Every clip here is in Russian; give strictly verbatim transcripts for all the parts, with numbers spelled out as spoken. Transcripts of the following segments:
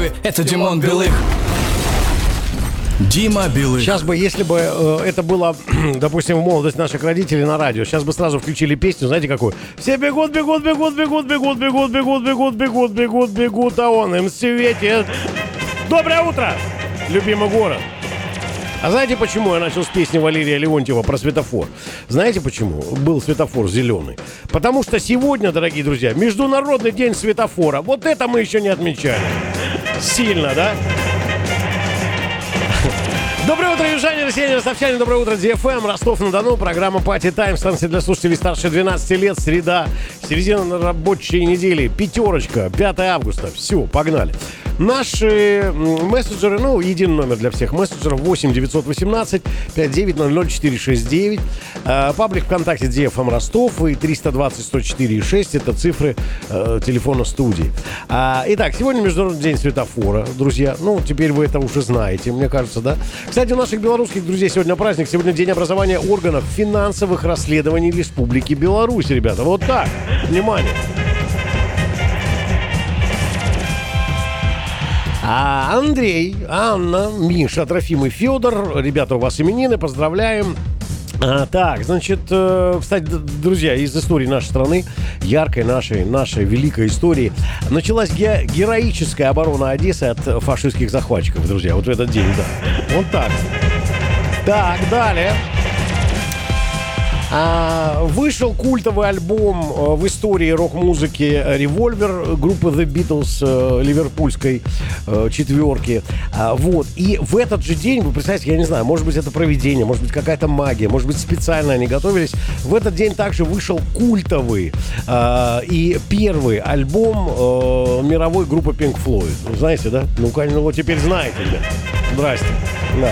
крови, это Димон Белых. Дима Белых. Сейчас бы, если бы э, это было, допустим, в молодость наших родителей на радио, сейчас бы сразу включили песню, знаете какую? Все бегут, бегут, бегут, бегут, бегут, бегут, бегут, бегут, бегут, бегут, бегут, а он им светит. Доброе утро, любимый город. А знаете, почему я начал с песни Валерия Леонтьева про светофор? Знаете, почему был светофор зеленый? Потому что сегодня, дорогие друзья, Международный день светофора. Вот это мы еще не отмечали. Сильно, да? Доброе утро, южане, россияне, ростовчане. Доброе утро, ди эф эм, Ростов-на-Дону. Программа Party Time, станция для слушателей старше двенадцати лет. Среда, середина рабочей недели. Пятерочка, пятое августа. Все, погнали. Наши мессенджеры, ну, единый номер для всех мессенджеров: восемь девятьсот восемнадцать пятьдесят девять ноль ноль четыре шесть девять. Э, паблик ВКонтакте ди эф эм Ростов и триста двадцать сто четыре шесть. Это цифры э, телефона студии. А, итак, сегодня Международный день светофора, друзья. Ну, теперь вы это уже знаете, мне кажется, да? Кстати, у наших белорусских друзей сегодня праздник. Сегодня день образования органов финансовых расследований Республики Беларусь, ребята. Вот так. Внимание. А Андрей, Анна, Миша, Трофим и Федор. Ребята, у вас именины, поздравляем. А, так, значит, э, кстати, друзья, из истории нашей страны, яркой нашей, нашей великой истории, началась ге- героическая оборона Одессы от фашистских захватчиков, друзья, вот в этот день, да. Вот так. Так, далее. А, вышел культовый альбом а, в истории рок-музыки «Револьвер» группы The Beatles, а, ливерпульской а, четверки. А, вот. И в этот же день, вы представляете, я не знаю, может быть, это провидение, может быть, какая-то магия, может быть, специально они готовились. В этот день также вышел культовый а, и первый альбом а, мировой группы Pink Floyd. Вы знаете, да? Ну, конечно, вот теперь знаете, ребят. Здрасте. Да.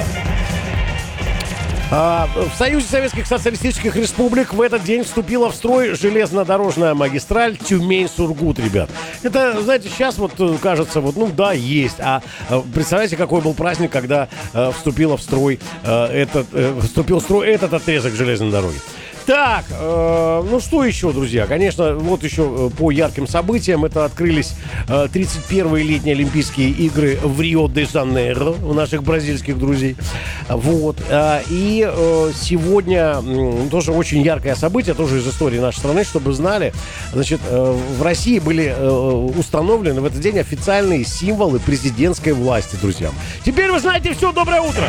В Союзе Советских Социалистических Республик в этот день вступила в строй железнодорожная магистраль Тюмень-Сургут, ребят. Это, знаете, сейчас вот кажется, вот, ну да, есть. А представляете, какой был праздник, когда э, вступила в строй э, этот, э, вступил в строй этот отрезок железной дороги. Так, э, ну что еще, друзья? Конечно, вот еще по ярким событиям. Это открылись э, тридцать первые летние Олимпийские игры в Рио-де-Жанейро у наших бразильских друзей. Вот. Э, и э, сегодня э, тоже очень яркое событие, тоже из истории нашей страны, чтобы знали. Значит, э, в России были э, установлены в этот день официальные символы президентской власти, друзья. Теперь вы знаете все. Доброе утро!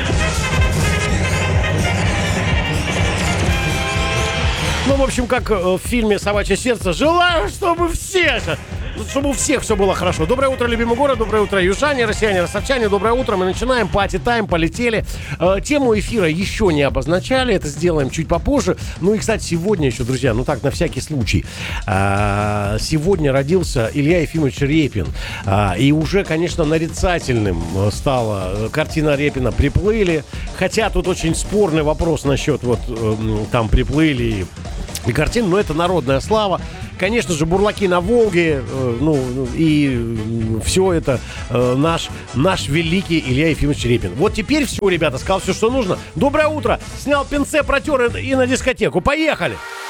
Ну, в общем, как в фильме «Собачье сердце», желаю, чтобы все, чтобы у всех все было хорошо. Доброе утро, любимый город, доброе утро, южане, россияне, ростовчане, доброе утро. Мы начинаем Party Time, полетели. Э, тему эфира еще не обозначали, это сделаем чуть попозже. Ну и, кстати, сегодня еще, друзья, ну так, на всякий случай. Э, сегодня родился Илья Ефимович Репин. Э, и уже, конечно, нарицательным стала картина Репина «Приплыли». Хотя тут очень спорный вопрос насчет вот э, там «Приплыли» и картин, но это народная слава. Конечно же, «Бурлаки на Волге», э, ну, и все это э, наш, наш великий Илья Ефимович Репин. Вот теперь все, ребята, сказал все, что нужно. Доброе утро. Снял пенсе, протер и на дискотеку. Поехали!